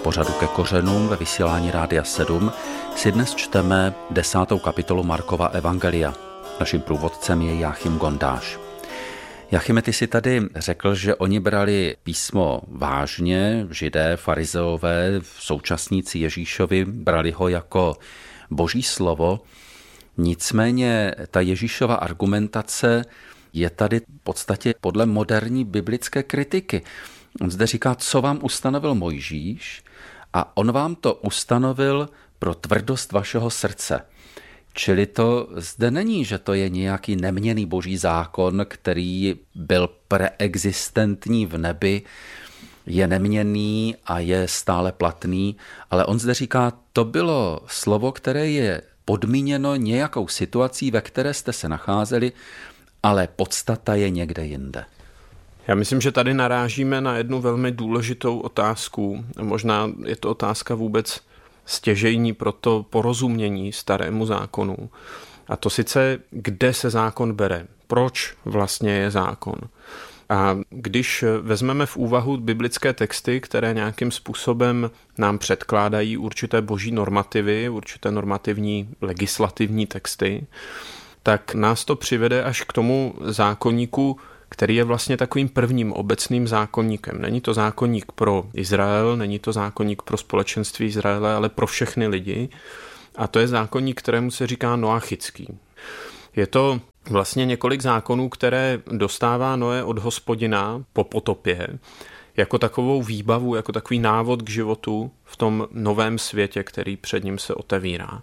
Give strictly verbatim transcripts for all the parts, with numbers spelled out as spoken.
pořadu Ke kořenům ve vysílání Rádia sedm si dnes čteme desátou kapitolu Markova evangelia. Naším průvodcem je Jáchym Gondáš. Jáchyme, ty si tady řekl, že oni brali písmo vážně, židé, farizeové, současníci Ježíšovi, brali ho jako boží slovo. Nicméně ta Ježíšova argumentace je tady v podstatě podle moderní biblické kritiky. On zde říká, co vám ustanovil Mojžíš, a on vám to ustanovil pro tvrdost vašeho srdce. Čili to zde není, že to je nějaký neměnný boží zákon, který byl preexistentní v nebi, je neměnný a je stále platný, ale on zde říká, to bylo slovo, které je podmíněno nějakou situací, ve které jste se nacházeli, ale podstata je někde jinde. Já myslím, že tady narážíme na jednu velmi důležitou otázku. Možná je to otázka vůbec stěžejní pro to porozumění starému zákonu. A to sice, kde se zákon bere, proč vlastně je zákon. A když vezmeme v úvahu biblické texty, které nějakým způsobem nám předkládají určité boží normativy, určité normativní legislativní texty, tak nás to přivede až k tomu zákoníku, který je vlastně takovým prvním obecným zákoníkem. Není to zákoník pro Izrael, není to zákoník pro společenství Izraele, ale pro všechny lidi. A to je zákoník, kterému se říká noachický. Je to vlastně několik zákonů, které dostává Noé od Hospodina po potopě, jako takovou výbavu, jako takový návod k životu v tom novém světě, který před ním se otevírá.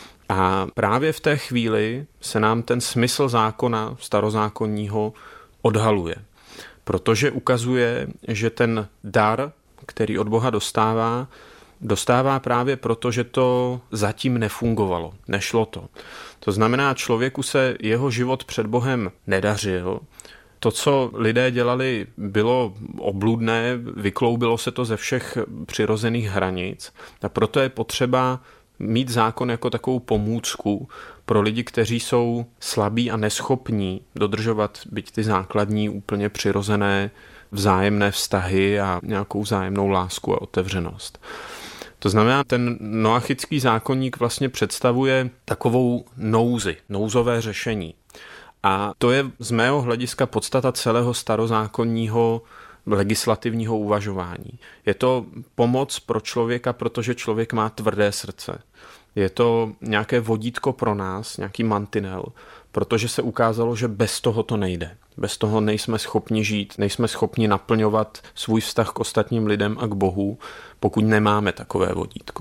A právě v té chvíli se nám ten smysl zákona starozákonního odhaluje, protože ukazuje, že ten dar, který od Boha dostává, dostává právě proto, že to zatím nefungovalo, nešlo to. To znamená, člověku se jeho život před Bohem nedařil, to, co lidé dělali, bylo obludné, vykloubilo se to ze všech přirozených hranic a proto je potřeba mít zákon jako takovou pomůcku pro lidi, kteří jsou slabí a neschopní dodržovat byť ty základní, úplně přirozené vzájemné vztahy a nějakou vzájemnou lásku a otevřenost. To znamená, ten noachický zákoník vlastně představuje takovou nouzi, nouzové řešení. A to je z mého hlediska podstata celého starozákonního legislativního uvažování. Je to pomoc pro člověka, protože člověk má tvrdé srdce. Je to nějaké vodítko pro nás, nějaký mantinel, protože se ukázalo, že bez toho to nejde. Bez toho nejsme schopni žít, nejsme schopni naplňovat svůj vztah k ostatním lidem a k Bohu, pokud nemáme takové vodítko.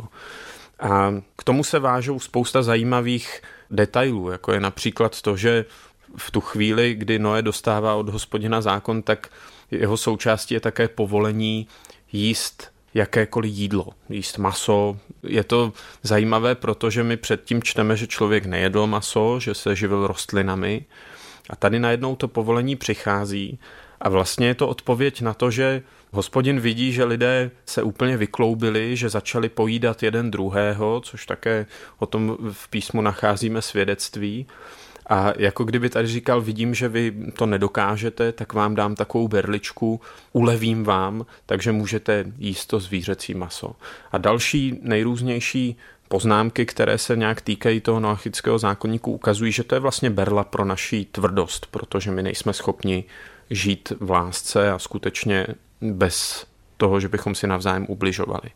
A k tomu se vážou spousta zajímavých detailů, jako je například to, že v tu chvíli, kdy Noé dostává od Hospodina zákon, tak jeho součástí je také povolení jíst jakékoliv jídlo, jíst maso. Je to zajímavé, protože my předtím čteme, že člověk nejedl maso, že se živil rostlinami a tady najednou to povolení přichází a vlastně je to odpověď na to, že Hospodin vidí, že lidé se úplně vykloubili, že začali pojídat jeden druhého, což také o tom v písmu nacházíme svědectví. A jako kdyby tady říkal, vidím, že vy to nedokážete, tak vám dám takovou berličku, ulevím vám, takže můžete jíst to zvířecí maso. A další nejrůznější poznámky, které se nějak týkají toho noachického zákoníku, ukazují, že to je vlastně berla pro naši tvrdost, protože my nejsme schopni žít v lásce a skutečně bez toho, že bychom si navzájem ubližovali.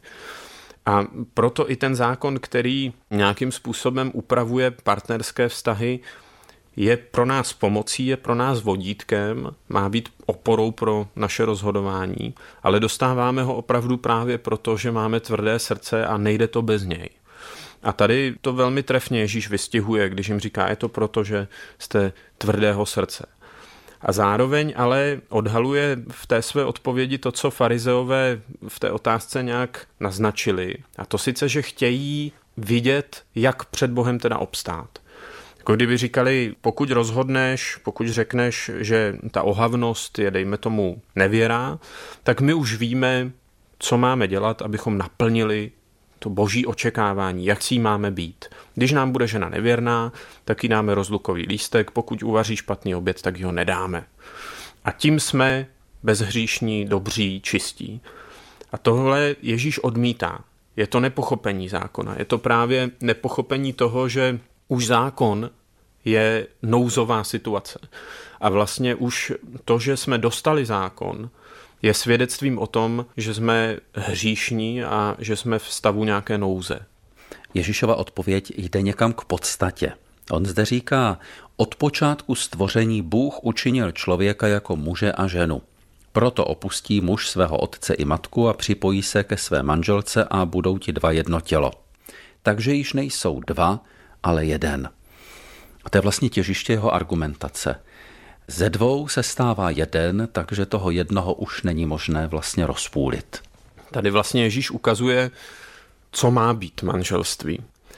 A proto i ten zákon, který nějakým způsobem upravuje partnerské vztahy, je pro nás pomocí, je pro nás vodítkem, má být oporou pro naše rozhodování, ale dostáváme ho opravdu právě proto, že máme tvrdé srdce a nejde to bez něj. A tady to velmi trefně Ježíš vystihuje, když jim říká, je to proto, že jste tvrdého srdce. A zároveň ale odhaluje v té své odpovědi to, co farizeové v té otázce nějak naznačili. A to sice, že chtějí vidět, jak před Bohem teda obstát. Jako kdyby říkali, pokud rozhodneš, pokud řekneš, že ta ohavnost je, dejme tomu, nevěra, tak my už víme, co máme dělat, abychom naplnili to boží očekávání, jak si jí máme být. Když nám bude žena nevěrná, tak jí dáme rozlukový lístek, pokud uvaří špatný oběd, tak ho nedáme. A tím jsme bezhříšní, dobří, čistí. A tohle Ježíš odmítá. Je to nepochopení zákona. Je to právě nepochopení toho, že už zákon je nouzová situace. A vlastně už to, že jsme dostali zákon, je svědectvím o tom, že jsme hříšní a že jsme v stavu nějaké nouze. Ježíšova odpověď jde někam k podstatě. On zde říká, od počátku stvoření Bůh učinil člověka jako muže a ženu. Proto opustí muž svého otce i matku a připojí se ke své manželce a budou ti dva jedno tělo. Takže již nejsou dva, ale jeden. A to je vlastně těžiště jeho argumentace. Ze dvou se stává jeden, takže toho jednoho už není možné vlastně rozpůlit. Tady vlastně Ježíš ukazuje, co má být manželství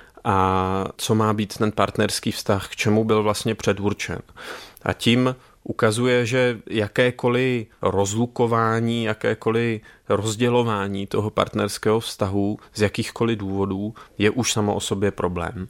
a co má být ten partnerský vztah, k čemu byl vlastně předurčen. A tím ukazuje, že jakékoliv rozlukování, jakékoliv rozdělování toho partnerského vztahu z jakýchkoliv důvodů je už samo o sobě problém.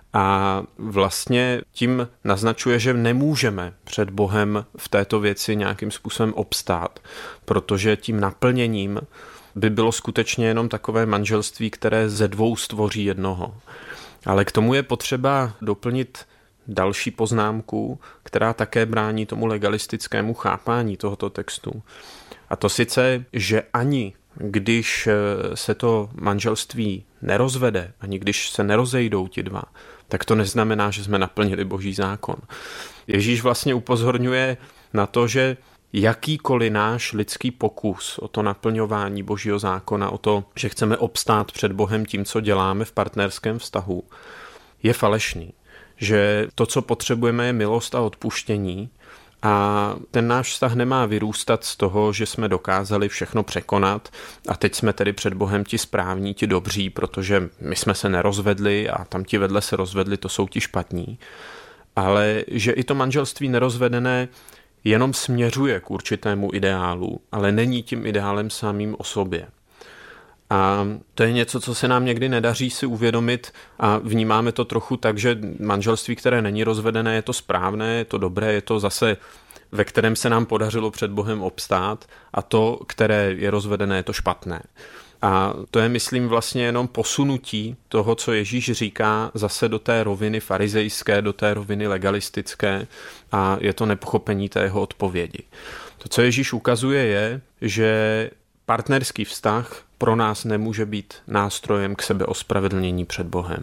A vlastně tím naznačuje, že nemůžeme před Bohem v této věci nějakým způsobem obstát, protože tím naplněním by bylo skutečně jenom takové manželství, které ze dvou stvoří jednoho. Ale k tomu je potřeba doplnit další poznámku, která také brání tomu legalistickému chápání tohoto textu. A to sice, že ani když se to manželství nerozvede, ani když se nerozejdou ti dva, tak to neznamená, že jsme naplnili Boží zákon. Ježíš vlastně upozorňuje na to, že jakýkoliv náš lidský pokus o to naplňování Božího zákona, o to, že chceme obstát před Bohem tím, co děláme v partnerském vztahu, je falešný. Že to, co potřebujeme, je milost a odpuštění a ten náš vztah nemá vyrůstat z toho, že jsme dokázali všechno překonat a teď jsme tedy před Bohem ti správní, ti dobří, protože my jsme se nerozvedli a tam ti vedle se rozvedli, to jsou ti špatní. Ale že i to manželství nerozvedené jenom směřuje k určitému ideálu, ale není tím ideálem samým o sobě. A to je něco, co se nám někdy nedaří si uvědomit a vnímáme to trochu tak, že manželství, které není rozvedené, je to správné, je to dobré, je to zase, ve kterém se nám podařilo před Bohem obstát a to, které je rozvedené, je to špatné. A to je, myslím, vlastně jenom posunutí toho, co Ježíš říká, zase do té roviny farizejské, do té roviny legalistické a je to nepochopení té jeho odpovědi. To, co Ježíš ukazuje, je, že partnerský vztah pro nás nemůže být nástrojem k sebeospravedlnění před Bohem.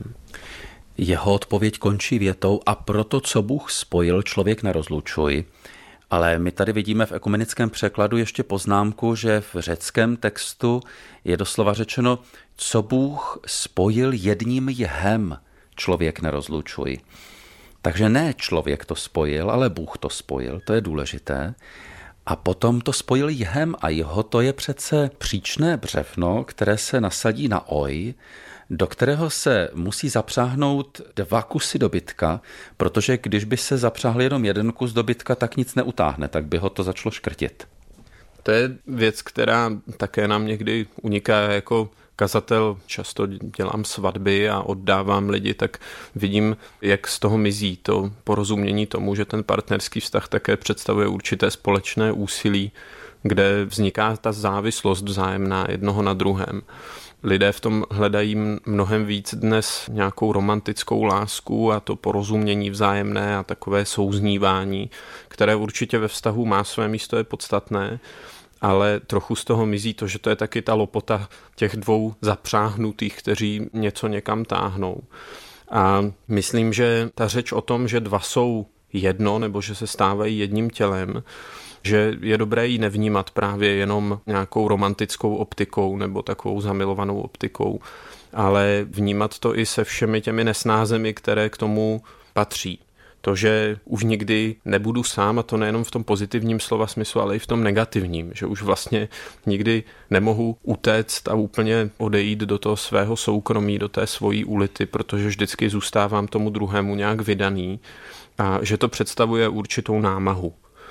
Jeho odpověď končí větou a proto, co Bůh spojil, člověk nerozlučuj. Ale my tady vidíme v ekumenickém překladu ještě poznámku, že v řeckém textu je doslova řečeno, co Bůh spojil jedním jhem, člověk nerozlučuj. Takže ne člověk to spojil, ale Bůh to spojil, to je důležité. A potom to spojil jhem a jeho to je přece příčné břevno, které se nasadí na oj, do kterého se musí zapřáhnout dva kusy dobytka, protože když by se zapřáhl jenom jeden kus dobytka, tak nic neutáhne, tak by ho to začalo škrtit. To je věc, která také nám někdy uniká jako kazatel. Často dělám svatby a oddávám lidi, tak vidím, jak z toho mizí to porozumění tomu, že ten partnerský vztah také představuje určité společné úsilí, kde vzniká ta závislost vzájemná jednoho na druhém. Lidé v tom hledají mnohem víc dnes nějakou romantickou lásku a to porozumění vzájemné a takové souznívání, které určitě ve vztahu má své místo, je podstatné, ale trochu z toho mizí to, že to je taky ta lopota těch dvou zapřáhnutých, kteří něco někam táhnou. A myslím, že ta řeč o tom, že dva jsou jedno nebo že se stávají jedním tělem, že je dobré ji nevnímat právě jenom nějakou romantickou optikou nebo takovou zamilovanou optikou, ale vnímat to i se všemi těmi nesnázemi, které k tomu patří. To, že už nikdy nebudu sám, a to nejenom v tom pozitivním slova smyslu, ale i v tom negativním, že už vlastně nikdy nemohu utéct a úplně odejít do toho svého soukromí, do té svojí ulity, protože vždycky zůstávám tomu druhému nějak vydaný a že to představuje určitou námahu.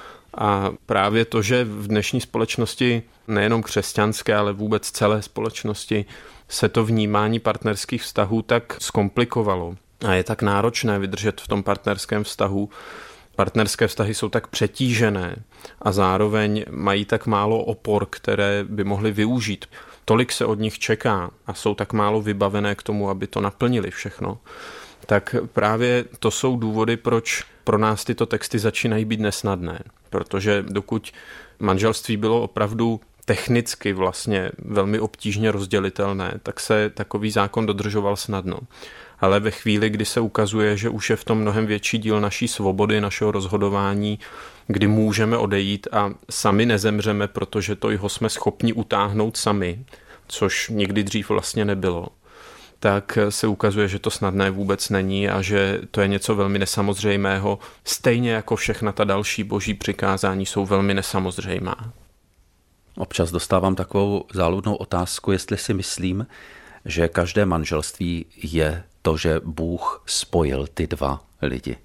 A právě to, že v dnešní společnosti, nejenom křesťanské, ale vůbec celé společnosti, se to vnímání partnerských vztahů tak zkomplikovalo a je tak náročné vydržet v tom partnerském vztahu. Partnerské vztahy jsou tak přetížené a zároveň mají tak málo opor, které by mohly využít tolik se od nich čeká a jsou tak málo vybavené k tomu, aby to naplnili všechno, tak právě to jsou důvody, proč pro nás tyto texty začínají být nesnadné. Protože dokud manželství bylo opravdu technicky vlastně velmi obtížně rozdělitelné, tak se takový zákon dodržoval snadno. Ale ve chvíli, kdy se ukazuje, že už je v tom mnohem větší díl naší svobody, našeho rozhodování, kdy můžeme odejít a sami nezemřeme, protože to jeho jsme schopni utáhnout sami, což nikdy dřív vlastně nebylo, tak se ukazuje, že to snadné vůbec není a že to je něco velmi nesamozřejmého, stejně jako všechna ta další boží přikázání jsou velmi nesamozřejmá. Občas dostávám takovou záludnou otázku, jestli si myslím, že každé manželství je to, že Bůh spojil ty dva lidi.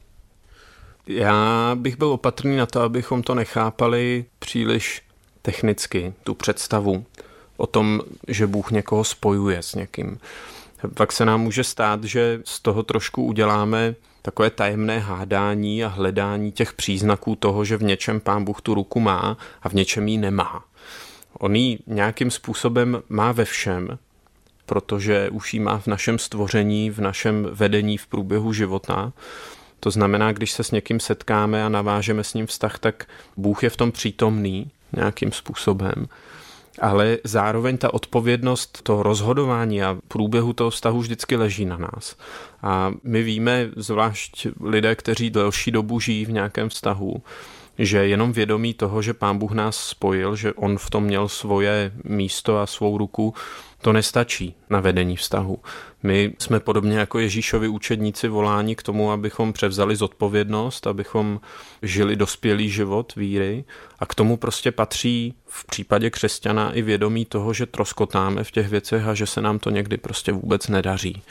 Já bych byl opatrný na to, abychom to nechápali příliš technicky, tu představu o tom, že Bůh někoho spojuje s někým. Pak se nám může stát, že z toho trošku uděláme takové tajemné hádání a hledání těch příznaků toho, že v něčem Pán Bůh tu ruku má a v něčem ji nemá. On ji nějakým způsobem má ve všem, protože už ji má v našem stvoření, v našem vedení v průběhu života. To znamená, když se s někým setkáme a navážeme s ním vztah, tak Bůh je v tom přítomný nějakým způsobem. Ale zároveň ta odpovědnost toho rozhodování a průběhu toho vztahu vždycky leží na nás. A my víme, zvlášť lidé, kteří delší dobu žijí v nějakém vztahu, že jenom vědomí toho, že Pán Bůh nás spojil, že on v tom měl svoje místo a svou ruku, to nestačí na vedení vztahu. My jsme podobně jako Ježíšovi učedníci voláni k tomu, abychom převzali zodpovědnost, abychom žili dospělý život víry a k tomu prostě patří v případě křesťana i vědomí toho, že troskotáme v těch věcech a že se nám to někdy prostě vůbec nedaří.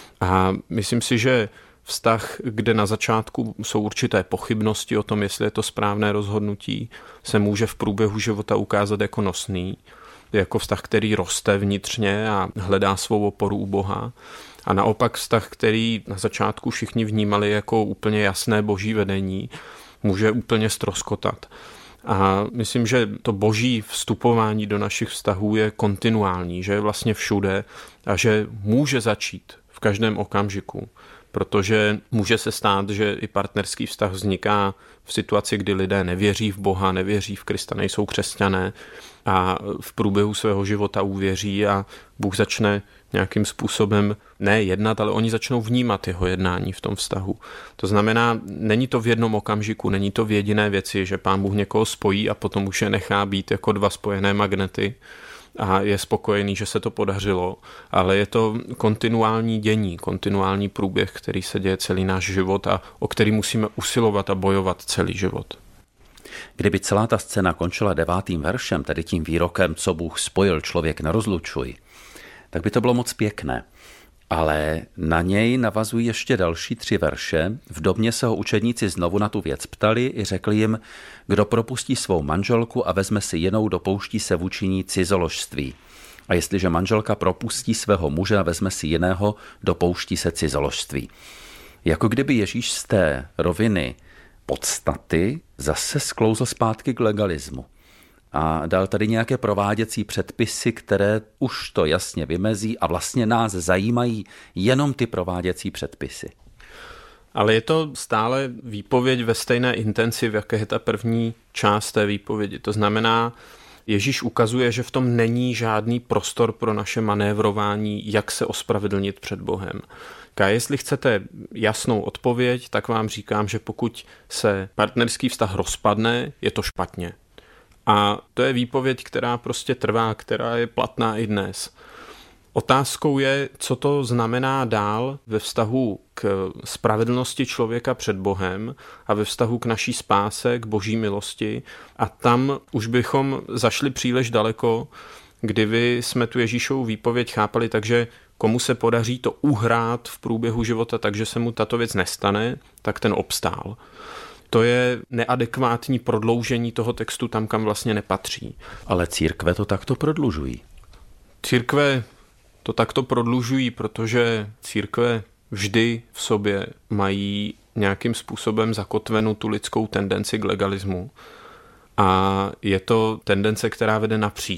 A myslím si, že vztah, kde na začátku jsou určité pochybnosti o tom, jestli je to správné rozhodnutí, se může v průběhu života ukázat jako nosný, jako vztah, který roste vnitřně a hledá svou oporu u Boha. A naopak vztah, který na začátku všichni vnímali jako úplně jasné boží vedení, může úplně ztroskotat. A myslím, že to boží vstupování do našich vztahů je kontinuální, že je vlastně všude a že může začít v každém okamžiku. Protože může se stát, že i partnerský vztah vzniká v situaci, kdy lidé nevěří v Boha, nevěří v Krista, nejsou křesťané a v průběhu svého života uvěří a Bůh začne nějakým způsobem ne jednat, ale oni začnou vnímat jeho jednání v tom vztahu. To znamená, není to v jednom okamžiku, není to v jediné věci, že Pán Bůh někoho spojí a potom už je nechá být jako dva spojené magnety a je spokojený, že se to podařilo, ale je to kontinuální dění, kontinuální průběh, který se děje celý náš život a o který musíme usilovat a bojovat celý život. Kdyby celá ta scéna končila devátým veršem, tedy tím výrokem, co Bůh spojil, člověk nerozlučuj, tak by to bylo moc pěkné. Ale na něj navazují ještě další tři verše. V domě se ho učedníci znovu na tu věc ptali i řekli jim, kdo propustí svou manželku a vezme si jinou, dopouští se vůči ní cizoložství. A jestliže manželka propustí svého muže a vezme si jiného, dopouští se cizoložství. Jako kdyby Ježíš z té roviny podstaty zase sklouzl zpátky k legalismu. A dal tady nějaké prováděcí předpisy, které už to jasně vymezí a vlastně nás zajímají jenom ty prováděcí předpisy. Ale je to stále výpověď ve stejné intenci, v jaké je ta první část té výpovědi. To znamená, Ježíš ukazuje, že v tom není žádný prostor pro naše manévrování, jak se ospravedlnit před Bohem. A jestli chcete jasnou odpověď, tak vám říkám, že pokud se partnerský vztah rozpadne, je to špatně. A to je výpověď, která prostě trvá, která je platná i dnes. Otázkou je, co to znamená dál ve vztahu k spravedlnosti člověka před Bohem a ve vztahu k naší spáse, k boží milosti. A tam už bychom zašli příliš daleko, kdyby jsme tu Ježíšovu výpověď chápali, takže komu se podaří to uhrát v průběhu života, takže se mu tato věc nestane, tak ten obstál. To je neadekvátní prodloužení toho textu tam, kam vlastně nepatří. Ale církve to takto prodlužují. Církve to takto prodlužují, protože církve vždy v sobě mají nějakým způsobem zakotvenou tu lidskou tendenci k legalismu. A je to tendence, která vede napříč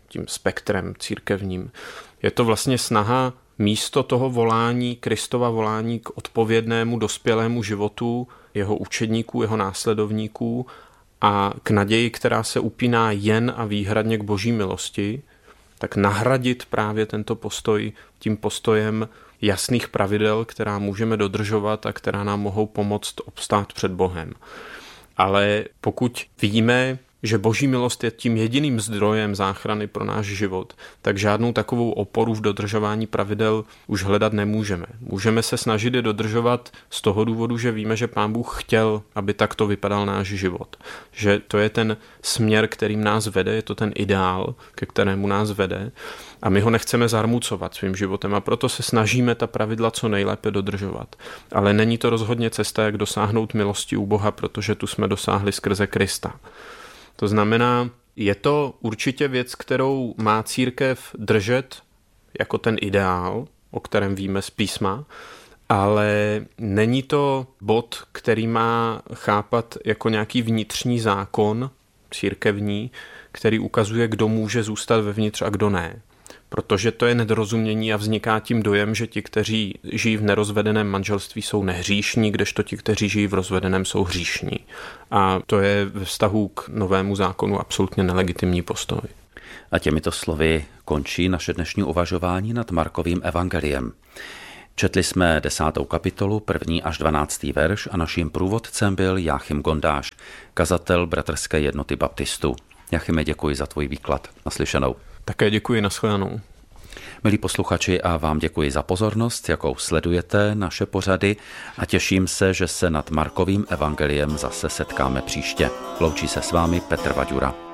tím spektrem církevním. Je to vlastně snaha místo toho volání, Kristova volání k odpovědnému dospělému životu jeho učedníků, jeho následovníků a k naději, která se upíná jen a výhradně k boží milosti, tak nahradit právě tento postoj tím postojem jasných pravidel, která můžeme dodržovat a která nám mohou pomoct obstát před Bohem. Ale pokud víme, že boží milost je tím jediným zdrojem záchrany pro náš život, tak žádnou takovou oporu v dodržování pravidel už hledat nemůžeme. Můžeme se snažit je dodržovat z toho důvodu, že víme, že Pán Bůh chtěl, aby takto vypadal náš život. Že to je ten směr, kterým nás vede, je to ten ideál, ke kterému nás vede a my ho nechceme zarmucovat svým životem a proto se snažíme ta pravidla co nejlépe dodržovat. Ale není to rozhodně cesta, jak dosáhnout milosti u Boha, protože tu jsme dosáhli skrze Krista. To znamená, je to určitě věc, kterou má církev držet jako ten ideál, o kterém víme z písma, ale není to bod, který má chápat jako nějaký vnitřní zákon církevní, který ukazuje, kdo může zůstat vevnitř a kdo ne. Protože to je nedorozumění a vzniká tím dojem, že ti, kteří žijí v nerozvedeném manželství, jsou nehříšní, kdežto ti, kteří žijí v rozvedeném, jsou hříšní. A to je ve vztahu k novému zákonu absolutně nelegitimní postoj. A těmito slovy končí naše dnešní uvažování nad Markovým evangeliem. Četli jsme desátou kapitolu, první až dvanáctý verš a naším průvodcem byl Jáchym Gondáš, kazatel Bratrské jednoty baptistů. Jáchyme, děkuji za tvůj výklad. Naslyšenou. Také děkuji, nashledanou. Milí posluchači, a vám děkuji za pozornost, jakou sledujete naše pořady a těším se, že se nad Markovým evangeliem zase setkáme příště. Loučí se s vámi Petr Vaďura.